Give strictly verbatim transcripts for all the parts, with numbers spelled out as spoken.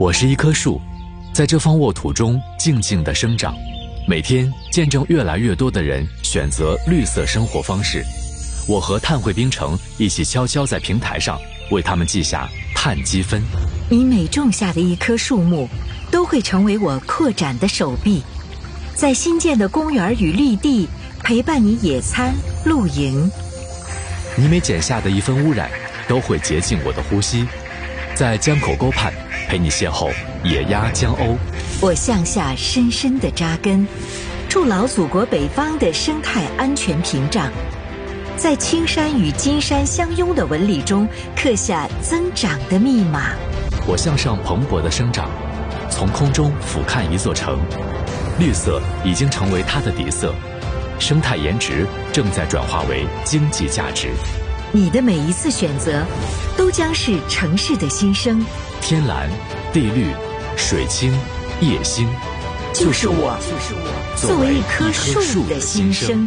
我是一棵树，在这方沃土中静静地生长，每天见证越来越多的人选择绿色生活方式。我和碳汇冰城一起悄悄在平台上为他们记下碳积分。 你每种下的一棵树木，都会成为我扩展的手臂，在新建的公园与绿地陪伴你野餐、露营。 你每剪下的一分污染，都会洁净我的呼吸，在江口沟畔陪你邂逅野鸭、江鸥。 我向下深深地扎根，筑牢祖国北方的生态安全屏障，在青山与金山相拥的纹理中刻下增长的密码。 我向上蓬勃地生长，从空中俯瞰一座城，绿色已经成为它的底色，生态颜值正在转化为经济价值。 你的每一次选择，都将是城市的新生。 天蓝、地绿、水清、夜星， 就是我，就是我，作为一棵树的新生。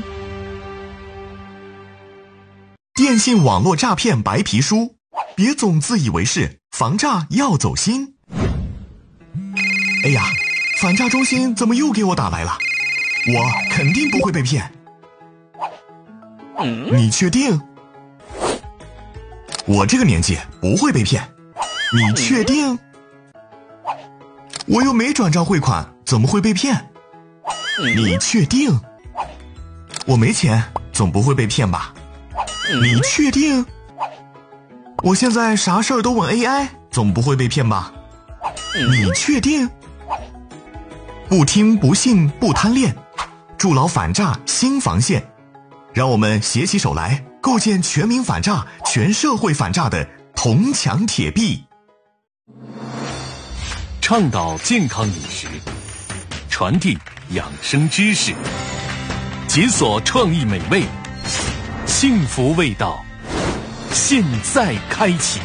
电信网络诈骗白皮书，别总自以为是，防诈要走心。哎呀，反诈中心怎么又给我打来了？我肯定不会被骗。你确定？我这个年纪不会被骗。你确定？我又没转账汇款，怎么会被骗？你确定？我没钱，总不会被骗吧？你确定？我现在啥事儿都问 A I， 总不会被骗吧？你确定？不听不信不贪恋，筑牢反诈新防线，让我们携起手来，构建全民反诈、全社会反诈的铜墙铁壁。 倡导健康饮食，传递养生知识，解锁创意美味，幸福味道，现在开启。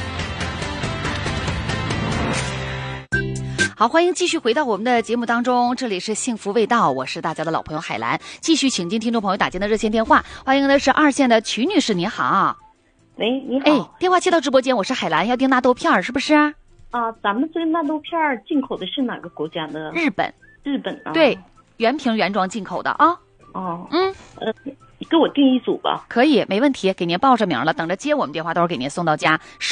好，欢迎继续回到我们的节目当中，这里是幸福味道，我是大家的老朋友海兰，继续请进听众朋友打进的热线电话，欢迎的是二线的曲女士，你好。 喂，你好。 哎，电话接到直播间，我是海兰，要订纳豆片是不是？ 啊，咱们这个纳豆片进口的是哪个国家的？ 日本。 日本啊？ 对，原瓶原装进口的啊。 哦， 嗯， 呃，你给我订一组吧。 可以，没问题，给您报上名了，等着接我们电话，到时候给您送到家。